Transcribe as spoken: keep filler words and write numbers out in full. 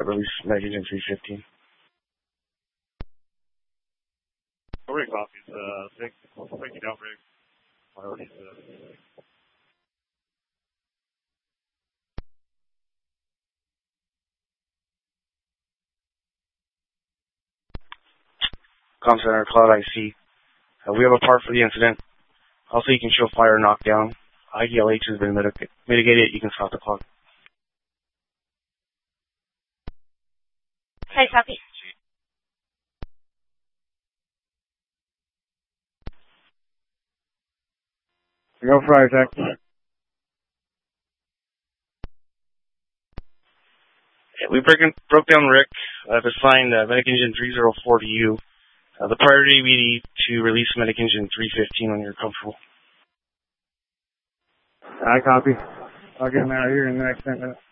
release Medic Engine three fifteen. Rig copies. Uh, take, take you down, Rig. Priorities. Uh, Comm Center, Cloud I C. Uh, we have a part for the incident. Also, you can show fire knockdown. I D L H has been mitig- mitigated. You can stop the clock. Okay, copy. Go Friday, Tech. Yeah, we break, broke down Rick. I've assigned uh, Medic Engine three oh four to you. Uh, the priority we need to release Medic Engine three fifteen when you're comfortable. I copy. I'll get him out of here in the next ten minutes.